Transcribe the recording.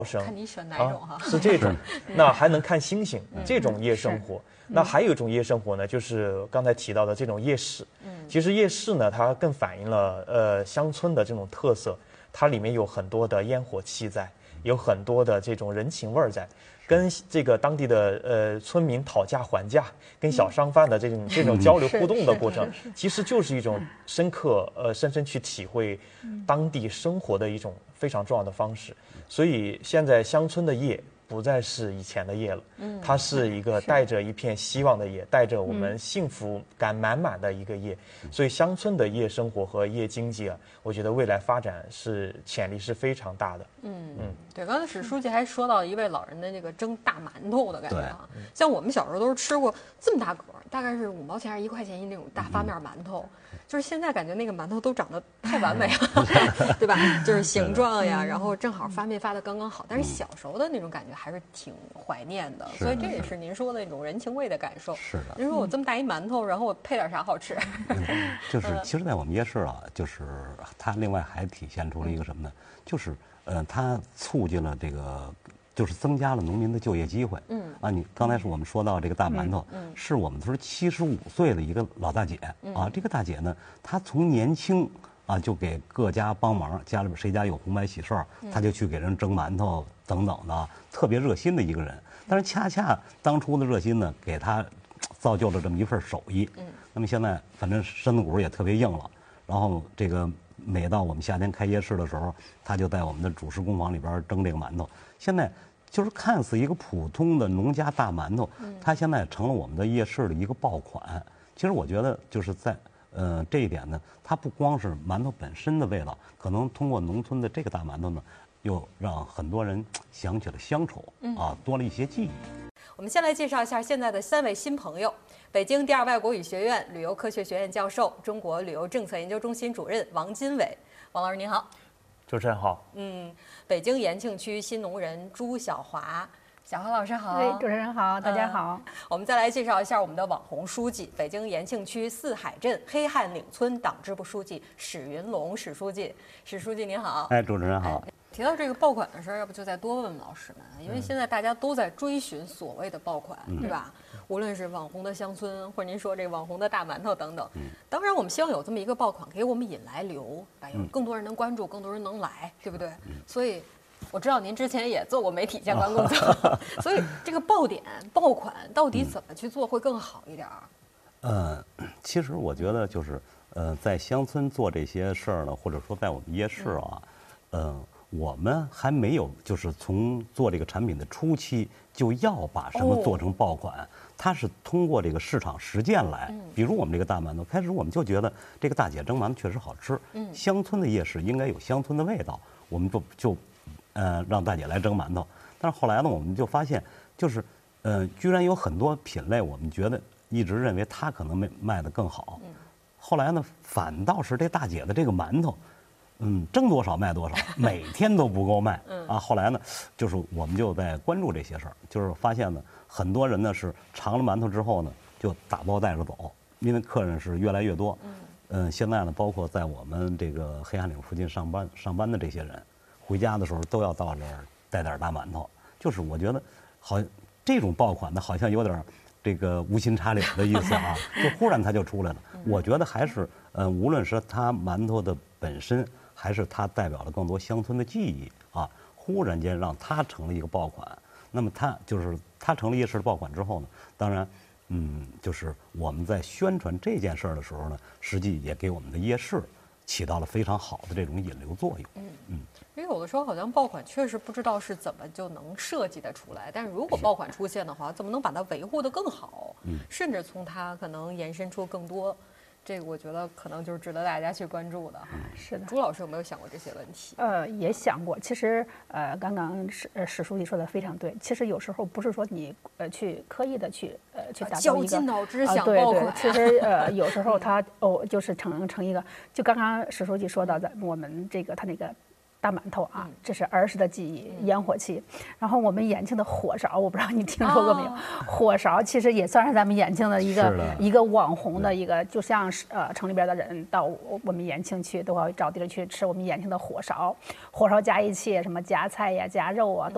声。 看你选哪种哈？ 是这种，那还能看星星，这种夜生活。那还有一种夜生活呢，就是刚才提到的这种夜市。其实夜市呢，它更反映了乡村的这种特色，它里面有很多的烟火气在，有很多的这种人情味儿在。跟这个当地的村民讨价还价，跟小商贩的这种交流互动的过程，其实就是一种深深去体会当地生活的一种非常重要的方式。所以现在乡村的夜不再是以前的夜了，它是一个带着一片希望的夜，带着我们幸福感满满的一个夜。所以乡村的夜生活和夜经济啊，我觉得未来发展潜力是非常大的。 对，刚才史书记还说到一位老人的这个蒸大馒头的感觉啊，像我们小时候都是吃过这么大个儿，大概是5毛钱还是1块钱一那种大发面馒头，就是现在感觉那个馒头都长得太完美了，对吧？就是形状呀，然后正好发面发的刚刚好，但是小时候的那种感觉还是挺怀念的，所以这也是您说的那种人情味的感受。 是的， 您说我这么大一馒头，然后我配点啥好吃？ 就是其实，在我们夜市啊，就是它另外还体现出了一个什么呢？就是它促进了这个，就是增加了农民的就业机会。你刚才是我们说到这个大馒头，是我们村75岁的一个老大姐啊。这个大姐呢，她从年轻啊就给各家帮忙，家里边谁家有红白喜事儿，她就去给人蒸馒头等等的，特别热心的一个人。但是恰恰当初的热心呢，给她造就了这么一份手艺。那么现在反正身子骨也特别硬了，然后这个每到我们夏天开夜市的时候，他就在我们的主食工坊里边蒸这个馒头。现在就是看似一个普通的农家大馒头，它现在成了我们的夜市的一个爆款。其实我觉得就是在这一点呢，它不光是馒头本身的味道，可能通过农村的这个大馒头呢，又让很多人想起了乡愁啊，多了一些记忆。 我们先来介绍一下现在的3位新朋友：北京第二外国语学院旅游科学学院教授、中国旅游政策研究中心主任王金伟。王老师您好。 主持人好。 北京延庆区新农人朱晓华。小华老师好。 主持人好，大家好。 我们再来介绍一下我们的网红书记，北京延庆区四海镇黑汉岭村党支部书记史云龙史书记。史书记您好。 主持人好。 提到这个爆款的事儿，要不就再多问问老师们，因为现在大家都在追寻所谓的爆款，对吧？无论是网红的乡村，或者您说这个网红的大馒头等等。当然，我们希望有这么一个爆款，给我们引来流，有更多人能关注，更多人能来，对不对？所以，我知道您之前也做过媒体相关工作，所以这个爆款到底怎么去做会更好一点？ 其实我觉得就是在乡村做这些事儿呢，或者说在我们夜市啊，我们还没有就是从做这个产品的初期就要把什么做成爆款，它是通过这个市场实践来。比如我们这个大馒头，开始我们就觉得这个大姐蒸馒头确实好吃，乡村的夜市应该有乡村的味道，我们就让大姐来蒸馒头。但是后来呢，我们就发现就是居然有很多品类，我们觉得一直认为它可能卖得更好，后来呢，反倒是这大姐的这个馒头。蒸多少卖多少，每天都不够卖后来呢，就是我们就在关注这些事儿，就是发现呢，很多人呢是尝了馒头之后呢，就打包带着走，因为客人是越来越多。现在呢，包括在我们这个黑汉岭附近上班的这些人，回家的时候都要到这儿带点大馒头。就是我觉得，好这种爆款的，好像有点这个无心插柳的意思啊，就忽然它就出来了。我觉得还是无论是它馒头的本身。还是它代表了更多乡村的记忆啊！忽然间让它成了一个爆款，那么它成了夜市的爆款之后呢，当然，就是我们在宣传这件事儿的时候呢，实际也给我们的夜市起到了非常好的这种引流作用。 因为有的时候好像爆款确实不知道是怎么就能设计得出来，但是如果爆款出现的话，怎么能把它维护得更好？甚至从它可能延伸出更多。这个我觉得可能就是值得大家去关注的。 是的， 朱老师有没有想过这些问题？ 也想过。其实刚刚史书记说的非常对。其实有时候不是说你去刻意的去达到一个绞尽脑汁想爆款。 其实有时候它就是成一个，就刚刚史书记说到我们这个他那个。大馒头啊，这是儿时的记忆，烟火气。然后我们延庆的火烧，我不知道你听说过没有？火烧其实也算是咱们延庆的一个网红的一个，就像是城里边的人到我们延庆去都要找地儿去吃我们延庆的火烧，火烧加一切什么夹菜呀、夹肉啊。